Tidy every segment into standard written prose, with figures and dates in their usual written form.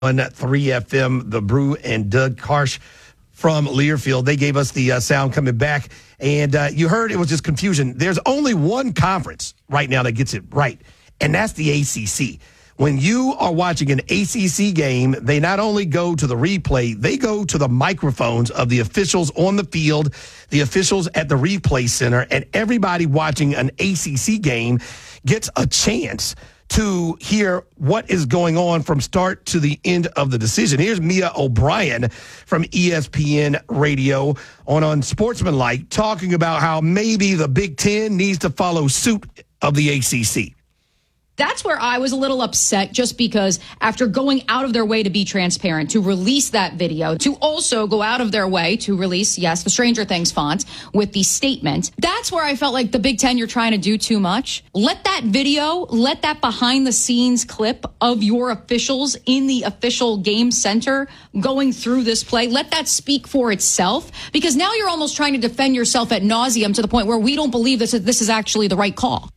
3FM, The Brew, and Doug Karsh from Learfield. They gave us the sound coming back, and you heard it was just confusion. There's only one conference right now that gets it right, and that's the ACC. When you are watching an ACC game, they not only go to the replay, they go to the microphones of the officials on the field, the officials at the replay center, and everybody watching an ACC game gets a chance to hear what is going on from start to the end of the decision. Here's Mia O'Brien from ESPN Radio on Unsportsmanlike talking about how maybe the Big Ten needs to follow suit of the ACC. That's where I was a little upset, just because after going out of their way to be transparent, to release that video, to also go out of their way to release, yes, the Stranger Things font with the statement, that's where I felt like the Big Ten, you're trying to do too much. Let that video, let that behind the scenes clip of your officials in the official game center going through this play, let that speak for itself, because now you're almost trying to defend yourself ad nauseum to the point where we don't believe this is actually the right call.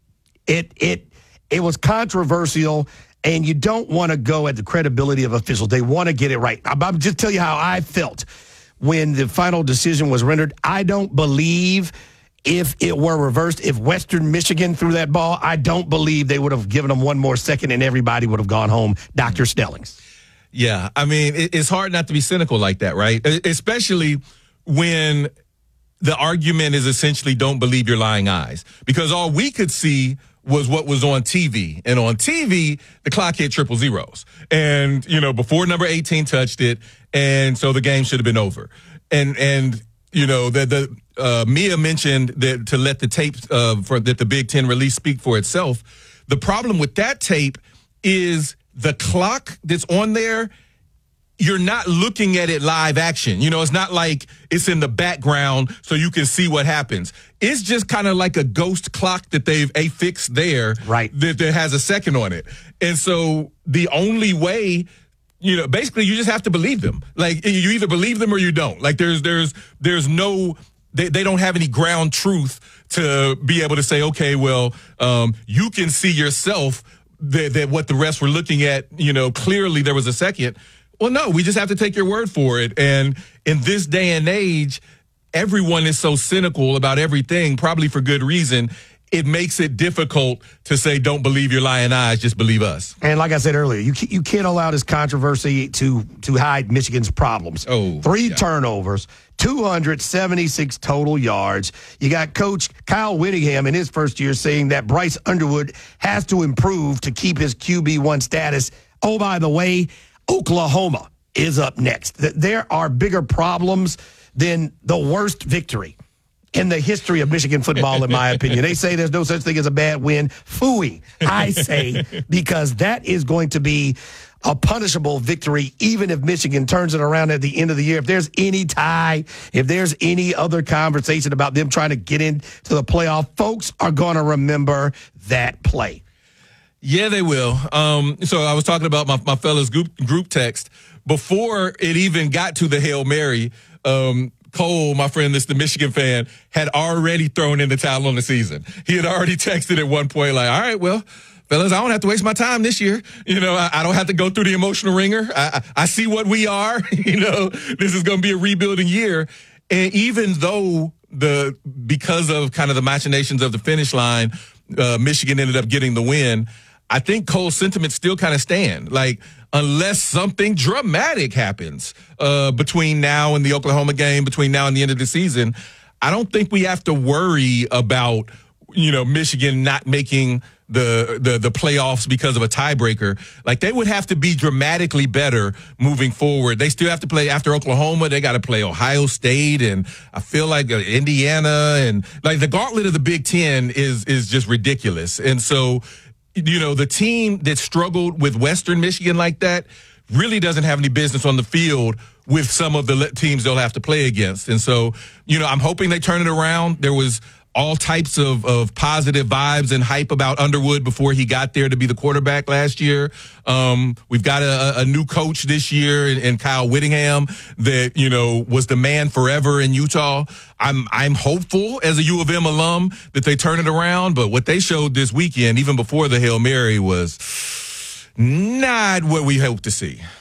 It was controversial, and you don't want to go at the credibility of officials. They want to get it right. I'll just tell you how I felt when the final decision was rendered. I don't believe if it were reversed, if Western Michigan threw that ball, I don't believe they would have given them one more second and everybody would have gone home. Dr. Stellings. Yeah, I mean, it's hard not to be cynical like that, right? Especially when the argument is essentially don't believe your lying eyes. Because all we could see was what was on TV. And on TV, the clock hit triple zeros. And, before number 18 touched it, and so the game should have been over. And Mia mentioned that to let the tape that the Big Ten release speak for itself. The problem with that tape is the clock that's on there, you're not looking at it live action. It's not like it's in the background so you can see what happens. It's just kind of like a ghost clock that they've affixed there, right? That has a second on it. And so the only way, basically you just have to believe them. Like, you either believe them or you don't. Like, there's no, they don't have any ground truth to be able to say, okay, well, you can see yourself that what the refs were looking at, clearly there was a second. Well, no, we just have to take your word for it. And in this day and age, everyone is so cynical about everything, probably for good reason. It makes it difficult to say, don't believe your lying eyes, just believe us. And like I said earlier, you can't allow this controversy to hide Michigan's problems. Three turnovers, 276 total yards. You got Coach Kyle Whittingham in his first year saying that Bryce Underwood has to improve to keep his QB1 status. Oh, by the way, Oklahoma is up next. There are bigger problems than the worst victory in the history of Michigan football, in my opinion. They say there's no such thing as a bad win. Phooey, I say, because that is going to be a punishable victory, even if Michigan turns it around at the end of the year. If there's any tie, if there's any other conversation about them trying to get into the playoff, folks are going to remember that play. Yeah, they will. So I was talking about my fellas group text. Before it even got to the Hail Mary, Cole, my friend that's the Michigan fan, had already thrown in the towel on the season. He had already texted at one point like, all right, well, fellas, I don't have to waste my time this year. I don't have to go through the emotional ringer. I see what we are. This is going to be a rebuilding year. And even though because of kind of the machinations of the finish line, Michigan ended up getting the win, I think Cole's sentiments still kind of stand. Like, unless something dramatic happens between now and the Oklahoma game, between now and the end of the season, I don't think we have to worry about, Michigan not making the playoffs because of a tiebreaker. Like, they would have to be dramatically better moving forward. They still have to play after Oklahoma. They got to play Ohio State and I feel like Indiana, and like the gauntlet of the Big Ten is just ridiculous. And so, the team that struggled with Western Michigan like that really doesn't have any business on the field with some of the teams they'll have to play against. And so, I'm hoping they turn it around. There was all types of positive vibes and hype about Underwood before he got there to be the quarterback last year. We've got a new coach this year in Kyle Whittingham that, was the man forever in Utah. I'm hopeful as a U of M alum that they turn it around, but what they showed this weekend, even before the Hail Mary, was not what we hoped to see.